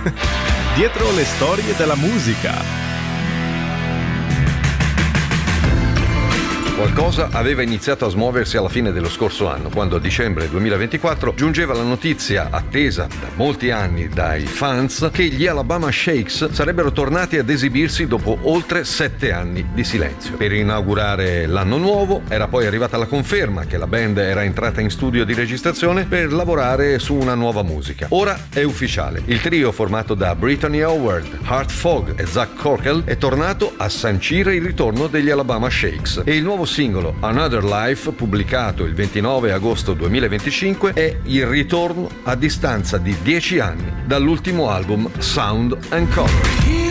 Dietro le storie della musica. Qualcosa aveva iniziato a smuoversi alla fine dello scorso anno, quando a dicembre 2024 giungeva la notizia, attesa da molti anni dai fans, che gli Alabama Shakes sarebbero tornati ad esibirsi dopo oltre 7 anni di silenzio. Per inaugurare l'anno nuovo era poi arrivata la conferma che la band era entrata in studio di registrazione per lavorare su una nuova musica. Ora è ufficiale. Il trio formato da Brittany Howard, Art Fogg e Zach Corkell è tornato a sancire il ritorno degli Alabama Shakes e il nuovo singolo Another Life, pubblicato il 29 agosto 2025, è il ritorno a distanza di 10 anni dall'ultimo album Sound and Color.